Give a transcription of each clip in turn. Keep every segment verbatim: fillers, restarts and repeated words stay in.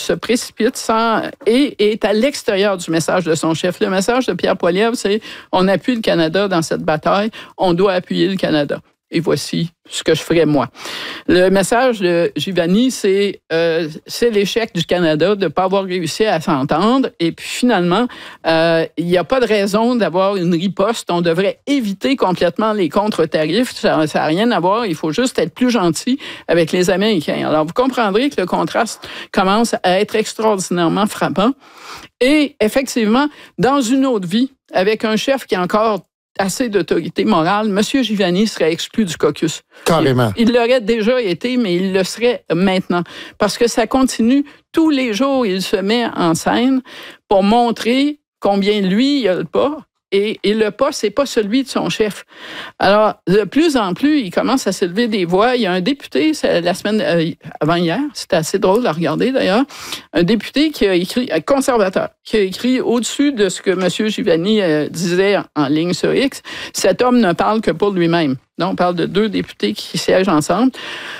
se précipite sans, et est à l'extérieur du message de son chef. Le message de Pierre Poilievre, c'est « On appuie le Canada dans cette bataille, on doit appuyer le Canada. » Et voici ce que je ferais moi. Le message de Givani, c'est euh, c'est l'échec du Canada de ne pas avoir réussi à s'entendre. Et puis finalement, euh, il n'y a pas de raison d'avoir une riposte. On devrait éviter complètement les contre-tarifs. Ça n'a rien à voir. Il faut juste être plus gentil avec les Américains. Alors, vous comprendrez que le contraste commence à être extraordinairement frappant. Et effectivement, dans une autre vie, avec un chef qui est encore assez d'autorité morale, M. Givani serait exclu du caucus. Carrément. Il, il l'aurait déjà été, mais il le serait maintenant. Parce que ça continue. Tous les jours, il se met en scène pour montrer combien lui, il a le pas. Et, et le pas, c'est pas celui de son chef. Alors, de plus en plus, il commence à s'élever des voix. Il y a un député, la semaine euh, avant hier, c'était assez drôle à regarder d'ailleurs, un député qui a écrit, un conservateur, qui a écrit au-dessus de ce que M. Givani euh, disait en ligne sur X, cet homme ne parle que pour lui-même. Donc, on parle de deux députés qui siègent ensemble.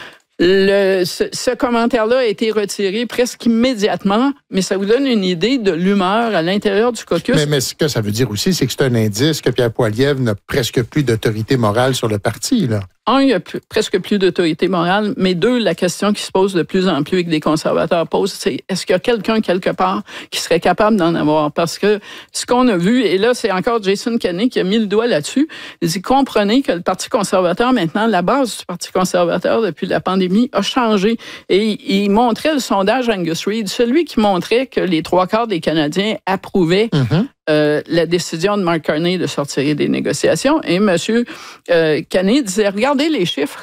Le, ce, ce commentaire-là a été retiré presque immédiatement, mais ça vous donne une idée de l'humeur à l'intérieur du caucus. Mais, mais ce que ça veut dire aussi, c'est que c'est un indice que Pierre Poilievre n'a presque plus d'autorité morale sur le parti, là. Un, il y a plus, presque plus d'autorité morale, mais deux, la question qui se pose de plus en plus et que des conservateurs posent, c'est est-ce qu'il y a quelqu'un quelque part qui serait capable d'en avoir? Parce que ce qu'on a vu, et là, c'est encore Jason Kenney qui a mis le doigt là-dessus, il dit, comprenez que le Parti conservateur, maintenant, la base du Parti conservateur depuis la pandémie a changé. Et il montrait le sondage Angus Reid, celui qui montrait que les trois quarts des Canadiens approuvaient mm-hmm. Euh, la décision de Mark Carney de sortir des négociations. Et M. Euh, Carney disait, regardez les chiffres.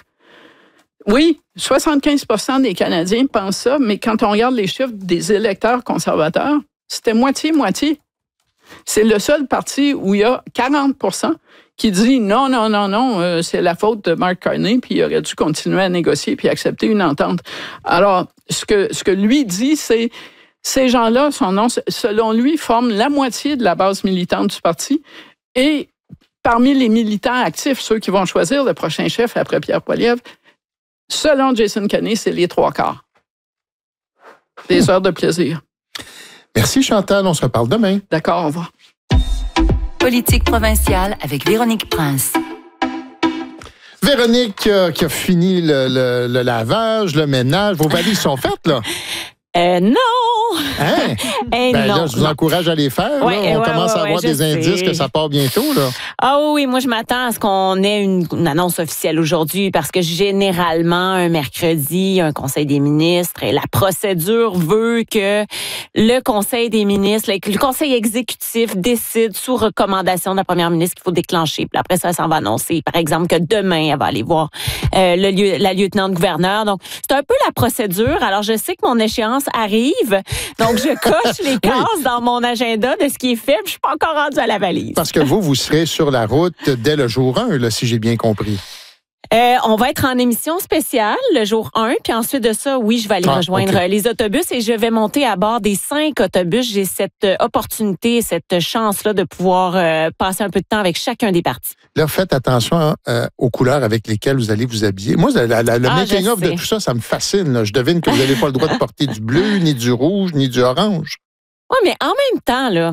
Oui, soixante-quinze pour cent des Canadiens pensent ça, mais quand on regarde les chiffres des électeurs conservateurs, c'était moitié-moitié. C'est le seul parti où il y a quarante pour cent qui dit non, non, non, non, euh, c'est la faute de Mark Carney, puis il aurait dû continuer à négocier puis accepter une entente. Alors, ce que, ce que lui dit, c'est ces gens-là, son nom, selon lui, forment la moitié de la base militante du parti. Et parmi les militants actifs, ceux qui vont choisir le prochain chef après Pierre Poilievre, selon Jason Kenney, c'est les trois quarts. Des heures de plaisir. Merci Chantal, on se reparle demain. D'accord, au revoir. Politique provinciale avec Véronique Prince. Véronique euh, qui a fini le, le, le lavage, le ménage. Vos valises sont faites, là? Euh, non! Hein? Eh ben non, là, je vous non. encourage à les faire. Ouais, là. On ouais, commence ouais, à avoir ouais, des indices sais. que ça part bientôt. Là. Ah oui, moi, je m'attends à ce qu'on ait une, une annonce officielle aujourd'hui parce que généralement, un mercredi, il y a un conseil des ministres et la procédure veut que le conseil des ministres, le conseil exécutif décide sous recommandation de la première ministre qu'il faut déclencher. Puis après ça, ça va annoncer, par exemple, que demain, elle va aller voir euh, le lieu, la lieutenant-gouverneur. Donc, c'est un peu la procédure. Alors, je sais que mon échéance arrive. Donc, je coche les cases oui. dans mon agenda de ce qui est fait. Je suis pas encore rendue à la valise. Parce que vous, vous serez sur la route dès le jour un, là, si j'ai bien compris. Euh, on va être en émission spéciale le jour un, puis ensuite de ça, oui, je vais aller ah, rejoindre okay. les autobus et je vais monter à bord des cinq autobus. J'ai cette euh, opportunité, cette chance-là de pouvoir euh, passer un peu de temps avec chacun des partis. Là, faites attention euh, aux couleurs avec lesquelles vous allez vous habiller. Moi, la, la, le ah, making-of de tout ça, ça me fascine. Là. Je devine que vous n'avez pas le droit de porter du bleu, ni du rouge, ni du orange. Oui, mais en même temps, là,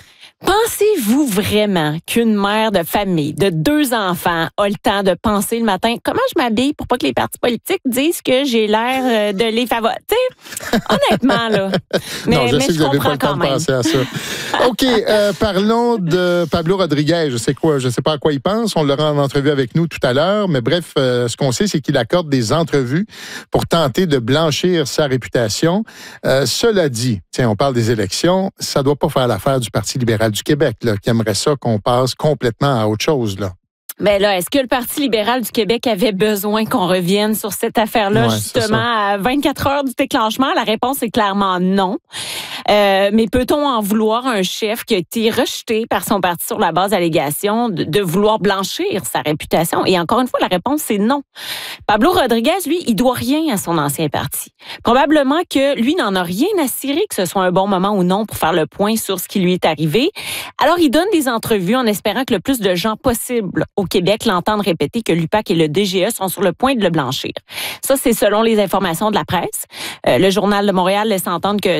pensez-vous vraiment qu'une mère de famille de deux enfants a le temps de penser le matin comment je m'habille pour pas que les partis politiques disent que j'ai l'air de les favoriser? Honnêtement, là. Mais, non, je mais sais que vous n'avez pas le temps de penser à ça. OK, euh, parlons de Pablo Rodriguez. Je sais quoi, je sais pas à quoi il pense. On l'aura en entrevue avec nous tout à l'heure. Mais bref, euh, ce qu'on sait, c'est qu'il accorde des entrevues pour tenter de blanchir sa réputation. Euh, cela dit, tiens, on parle des élections, ça doit pas faire l'affaire du Parti libéral du Québec, là, qui aimerait ça qu'on passe complètement à autre chose, là. Mais là, est-ce que le Parti libéral du Québec avait besoin qu'on revienne sur cette affaire-là, ouais, justement, à vingt-quatre heures du déclenchement? La réponse est clairement non. Euh, mais peut-on en vouloir un chef qui a été rejeté par son parti sur la base d'allégations de, de vouloir blanchir sa réputation? Et encore une fois, la réponse, c'est non. Pablo Rodriguez, lui, il doit rien à son ancien parti. Probablement que lui n'en a rien à cirer que ce soit un bon moment ou non pour faire le point sur ce qui lui est arrivé. Alors, il donne des entrevues en espérant que le plus de gens possible au Québec l'entendent répéter que l'U P A C et le D G E sont sur le point de le blanchir. Ça, c'est selon les informations de la presse. Euh, le Journal de Montréal laisse entendre que